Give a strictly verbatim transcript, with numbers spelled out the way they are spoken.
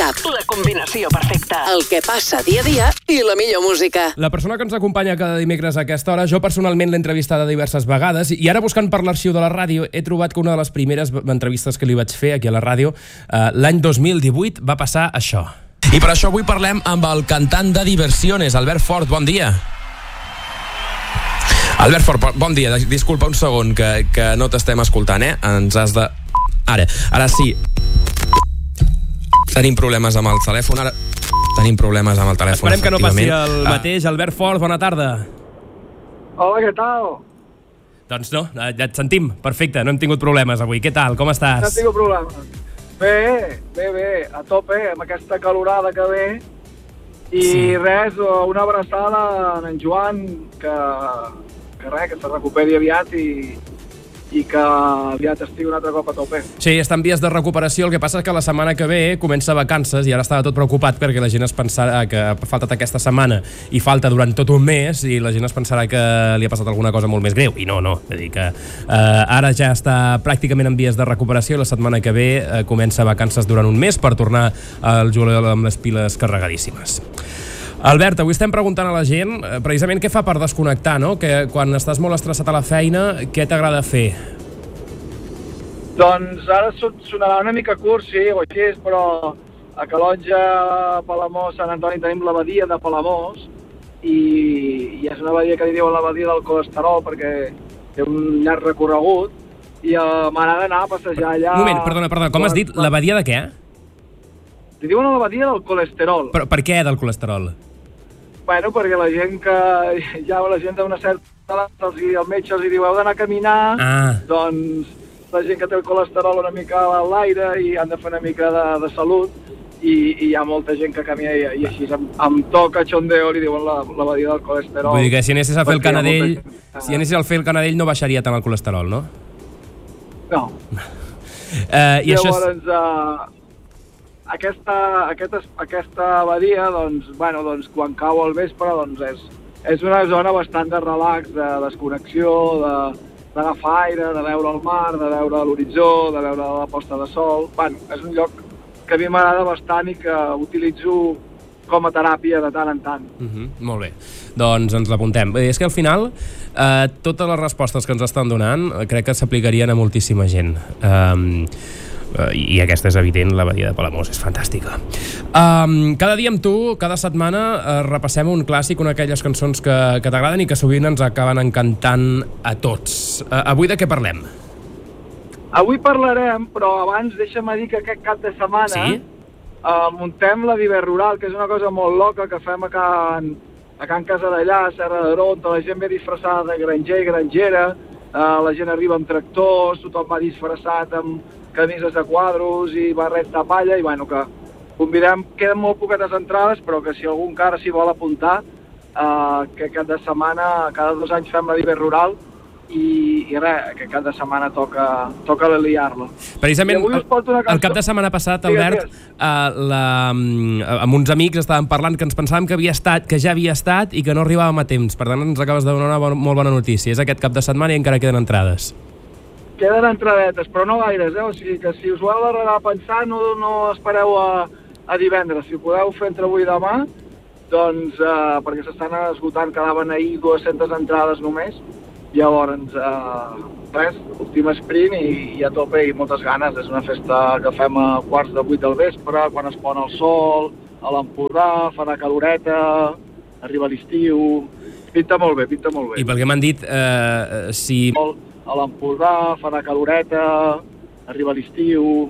cap. La combinació perfecta. El que passa dia a dia i la millor música. La persona que ens acompanya cada dimecres a aquesta hora, jo personalment l'he entrevistada diverses vegades i ara buscant per l'arxiu de la ràdio he trobat que una de les primeres entrevistes que li vaig fer aquí a la ràdio eh, l'any dos mil divuit va passar això. I per això avui parlem amb el cantant de Diversiones, Albert Fort. Bon dia. Albert Fort, bon dia. Disculpa un segon que, que no t'estem escoltant, eh? Ens has de... Ara, ara sí. Tenim problemes amb el telèfon, ara... Tenim problemes amb el telèfon, Esperem que no passi el mateix. Albert Fort, bona tarda. Hola, què tal? Doncs no, ja et sentim. Perfecte, no hem tingut problemes avui. Què tal? Com estàs? No he tingut problemes. Bé, bé, bé, a tope, amb aquesta calorada que ve. I sí. res, una abraçada a en Joan, que, que res, que se recuperi aviat i, i que aviat estigui un altre cop a tope. Sí, està en vies de recuperació. El que passa és que la setmana que ve comença vacances i ara estava tot preocupat perquè la gent es pensarà que ha faltat aquesta setmana i falta durant tot un mes i la gent es pensarà que li ha passat alguna cosa molt més greu. I no, no. És a dir que eh, ara ja està pràcticament en vies de recuperació i la setmana que ve eh, comença vacances durant un mes per tornar al juliol amb les piles carregadíssimes. Albert, avui estem preguntant a la gent eh, precisament què fa per desconnectar, no? Que quan estàs molt estressat a la feina, què t'agrada fer? Doncs ara sonarà una mica curt, sí, o així, però a Calonja, Palamós, Sant Antoni tenim l'abadia de Palamós i, i és una abadia que li diuen l'abadia del colesterol perquè té un llarg recorregut i uh, m'agrada anar a passejar allà... Un moment, perdona, perdona, com has dit? L'abadia de què? Li diuen l'abadia del colesterol. Però per què del colesterol? Bueno, perquè la gent que... Ja la gent d'una certa edat, el metge els diu heu d'anar a caminar, ah. doncs la gent que té el colesterol una mica a l'aire i han de fer una mica de, de salut i, i hi ha molta gent que camina i, i així amb, amb to cachondeo li diuen la, la badia del colesterol. Vull dir que si anessis a fer el canadell, gent... si anessis a fer el canadell no baixaria tant el colesterol, no? No. uh, I Llavors, això és... uh, Aquesta, aquesta, aquesta abadia, doncs, bueno, doncs, quan cau al vespre, doncs és, és una zona bastant de relax, de desconnexió, de, d'agafar aire, de veure el mar, de veure l'horitzó, de veure la posta de sol. Bueno, és un lloc que a mi m'agrada bastant i que utilitzo com a teràpia de tant en tant. Uh-huh, molt bé, doncs ens l'apuntem. És que al final eh, totes les respostes que ens estan donant crec que s'aplicarien a moltíssima gent. Um, i aquesta és evident, l'abadia de Palamós és fantàstica. Um, cada dia amb tu, cada setmana uh, repassem un clàssic, una d'aquelles cançons que, que t'agraden i que sovint ens acaben encantant a tots. Uh, avui de què parlem? Avui parlarem, però abans deixa'm dir que aquest cap de setmana sí? uh, muntem la Diver Rural, que és una cosa molt loca que fem a Can, a Can Casadellà, a Serra d'Aró, on la gent ve disfressada de granger i grangera, uh, la gent arriba amb tractors, tothom va disfressat amb camises de quadros i barret de palla i bueno, que convidem, queden molt poquetes entrades però que si algú encara s'hi vol apuntar eh, que cap de setmana cada dos anys fem la Diver Rural i, i res, que cap de setmana toca, toca liar-la. Precisament el, el cap de setmana passat, Albert, eh, la, amb uns amics estàvem parlant que ens pensàvem que havia estat, que ja havia estat i que no arribàvem a temps, per tant ens acabes de donar una bona, molt bona notícia. És aquest cap de setmana i encara queden entrades. Queden entradetes, però no gaires, eh? O sigui que si us ho heu d'arreglar a pensar, no, no espereu a, a divendres. Si ho podeu fer entre avui i demà, doncs, eh, perquè s'estan esgotant, quedaven ahir dues-centes entrades només. Llavors, eh, res, últim sprint i, i a tope i moltes ganes. És una festa que fem a quarts de vuit del vespre, quan es pon el sol, a l'Empordà, farà caloreta, arriba l'estiu... Pinta molt bé, pinta molt bé. I pel que m'han dit, eh, si... A l'Empordà, farà caloreta, arriba l'estiu...